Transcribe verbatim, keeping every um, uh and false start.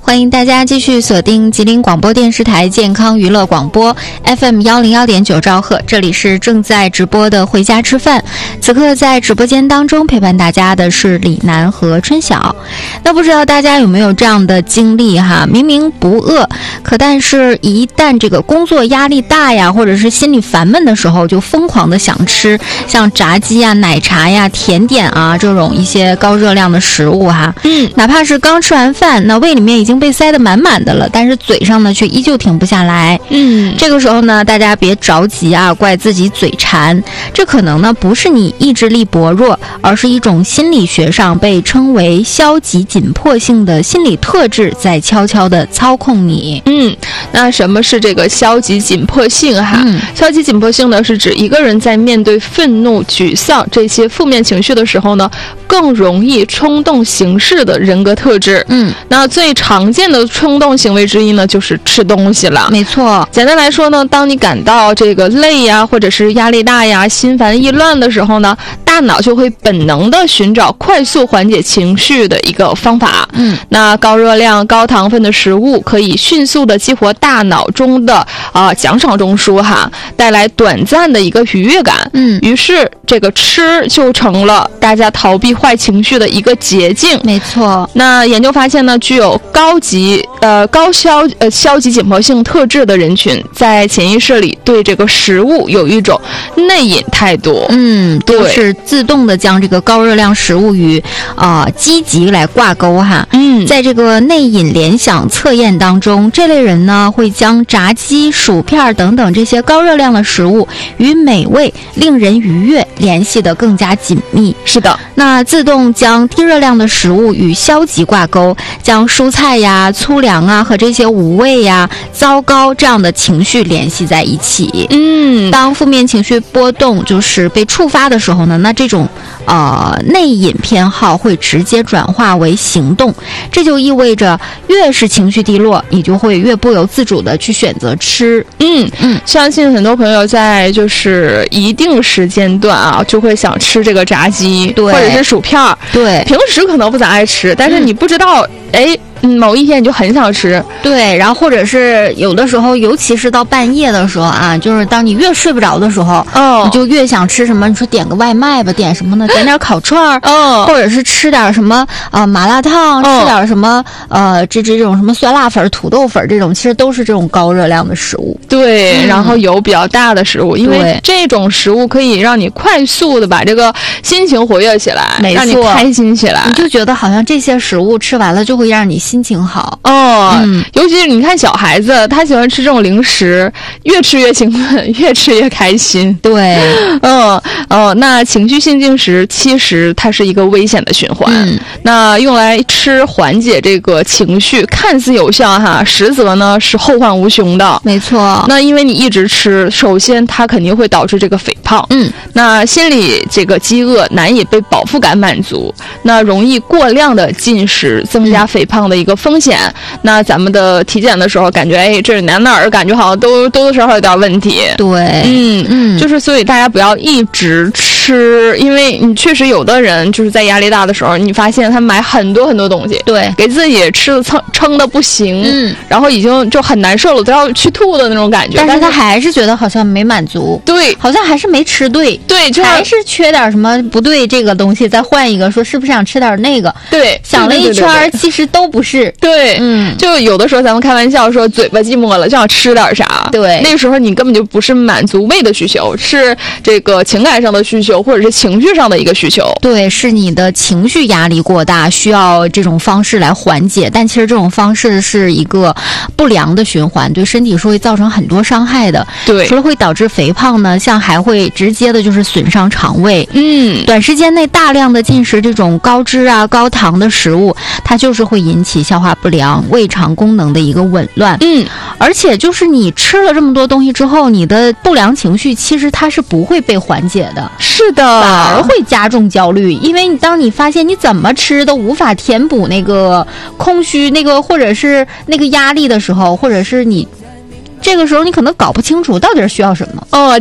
欢迎大家继续锁定吉林广播电视台健康娱乐广播 F M 一零一点九兆赫，这里是正在直播的回家吃饭。此刻在直播间当中陪伴大家的是李楠和春晓。那不知道大家有没有这样的经历哈？明明不饿，可但是一旦这个工作压力大呀，或者是心里烦闷的时候，就疯狂的想吃像炸鸡呀、奶茶呀、甜点啊这种一些高热量的食物哈。嗯，哪怕是刚吃完饭，那胃里面已经被塞得满满的了，但是嘴上呢却依旧停不下来。嗯，这个时候呢，大家别着急啊，怪自己嘴馋，这可能呢不是你意志力薄弱，而是一种心理学上被称为消极紧迫性的心理特质在悄悄地操控你。 嗯，那什么是这个消极紧迫性哈？嗯、消极紧迫性呢，是指一个人在面对愤怒、沮丧这些负面情绪的时候呢，更容易冲动行事的人格特质。嗯，那最常见的冲动行为之一呢，就是吃东西了。 没错， 简单来说呢，当你感到这个累呀，或者是压力大呀、心烦意乱的时候呢，大脑就会本能的寻找快速缓解情绪的一个方法。嗯，那高热量、高糖分的食物可以迅速的激活大脑中的啊、呃、奖赏中枢哈，带来短暂的一个愉悦感。嗯，于是这个吃就成了大家逃避坏情绪的一个捷径。 没错， 那研究发现呢，具有高级呃高消呃消极紧迫性特质的人群，在潜意识里对这个食物有一种内饮态度。 嗯，对，就是自动的将这个高热量食物与啊、呃、积极来挂钩哈。嗯，在这个内饮联想测验当中，这类人呢会将炸鸡、薯片等等这些高热量的食物与美味、令人愉悦联系得更加紧密。 是的， 那自动将低热量的食物与消极挂钩，将蔬菜呀、粗粮啊和这些无味呀、糟糕这样的情绪联系在一起。嗯，当负面情绪波动就是被触发的时候呢，那这种呃内饮偏好会直接转化为行动，这就意味着越是情绪低落，你就会越不由自主的去选择吃。 嗯嗯，相信很多朋友在就是一定时间段啊，就会想吃这个炸鸡， 对， 或者是薯片。 对， 平时可能不咋爱吃，但是你不知道，哎、嗯。嗯，某一天你就很想吃。 对，然后或者是有的时候，尤其是到半夜的时候啊，就是当你越睡不着的时候，哦，你就越想吃什么。你说点个外卖吧，点什么呢？点点烤串儿，哦，或者是吃点什么呃麻辣烫，哦、吃点什么呃这这种什么酸辣粉、土豆粉这种，其实都是这种高热量的食物。 对，嗯、然后油比较大的食物，因为这种食物可以让你快速的把这个心情活跃起来， 没错， 让你开心起来。 你就觉得好像这些食物吃完了就会让你心情好哦、嗯，尤其是你看小孩子，他喜欢吃这种零食，越吃越兴奋，越吃越开心。 对， 嗯哦，那情绪性进食其实它是一个危险的循环。嗯、那用来吃缓解这个情绪，看似有效哈，实则呢是后患无穷的。 没错。 那因为你一直吃，首先它肯定会导致这个肥胖。嗯，那心理这个饥饿难以被饱腹感满足，那容易过量的进食，增加肥胖的一个风险。那咱们的体检的时候，感觉哎，这哪哪儿感觉好像都多多少少有点问题。 对， 嗯嗯，就是所以大家不要一直吃，因为你确实有的人就是在压力大的时候，你发现他买很多很多东西， 对， 给自己吃的撑撑的不行，嗯，然后已经就很难受了，都要去吐的那种感觉。 但是他还是觉得好像没满足， 对， 好像还是没吃对， 对，就还是缺点什么不对这个东西，再换一个，说是不是想吃点那个？ 对， 想了一圈，对对对对，其实都不是。 对，嗯，就有的时候咱们开玩笑说嘴巴寂寞了就想吃点啥， 对， 那个时候你根本就不是满足胃的需求，是这个情感上的需求，或者是情绪上的一个需求。 对，是你的情绪压力过大，需要这种方式来缓解，但其实这种方式是一个不良的循环，对身体是会造成很多伤害的。 对， 除了会导致肥胖呢，像还会直接的就是损伤肠胃。嗯，短时间内大量的进食这种高脂啊、高糖的食物，它就是会引起消化不良、胃肠功能的一个紊乱。嗯，而且就是你吃了这么多东西之后，你的不良情绪其实它是不会被缓解的。 是的， 反而会加重焦虑，因为你当你发现你怎么吃都无法填补那个空虚，那个或者是那个压力的时候，或者是你这个时候你可能搞不清楚到底是需要什么。 哦，